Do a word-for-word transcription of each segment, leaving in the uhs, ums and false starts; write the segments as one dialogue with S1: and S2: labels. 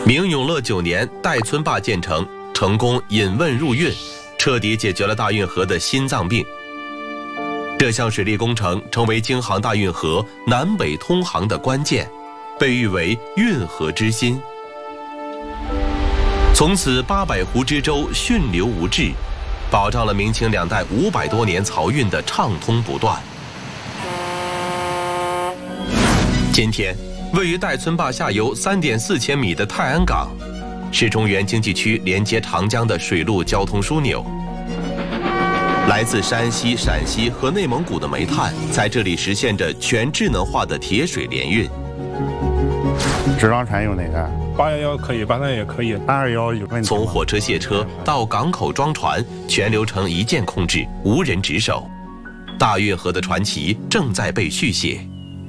S1: 明永乐九年，戴村坝建成，成功引汶入运，彻底解决了大运河的心脏病。这项水利工程成为京杭大运河南北通航的关键，被誉为运河之心。从此，八百湖之州汛流无滞，保障了明清两代五百多年漕运的畅通不断。今天，位于戴村坝下游三点四千米的泰安港，是中原经济区连接长江的水陆交通枢纽。来自山西、陕西和内蒙古的煤炭在这里实现着全智能化的铁水联运。
S2: 纸装船用哪个？
S3: 八幺幺可以，八三也可以。
S2: 八二幺有问题吗？
S1: 从火车卸车到港口装船，全流程一键控制，无人值守。大运河的传奇正在被续写。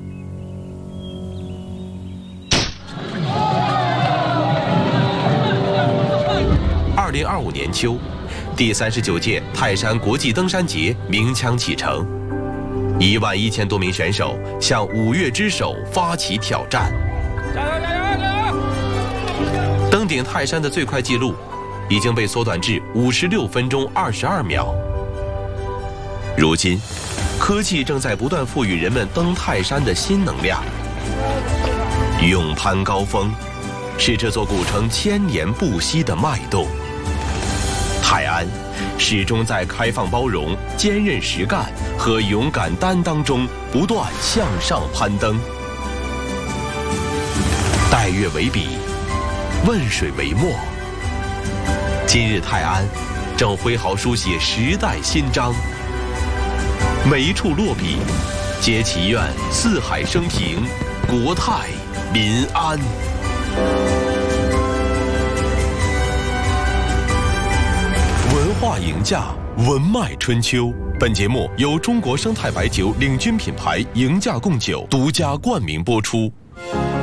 S1: 二零二五年秋，第三十九届泰山国际登山节鸣枪启程，一万一千多名选手向五岳之首发起挑战。加油加油加油！登顶泰山的最快纪录已经被缩短至五十六分钟二十二秒。如今，科技正在不断赋予人们登泰山的新能量。勇攀高峰，是这座古城千年不息的脉动。泰安始终在开放包容、坚韧实干和勇敢担当中不断向上攀登。岱岳为笔，汶水为墨。今日泰安正挥毫书写时代新章，每一处落笔，皆祈愿四海升平，国泰民安。文化赢家，文脉春秋。本节目由中国生态白酒领军品牌赢家贡酒独家冠名播出。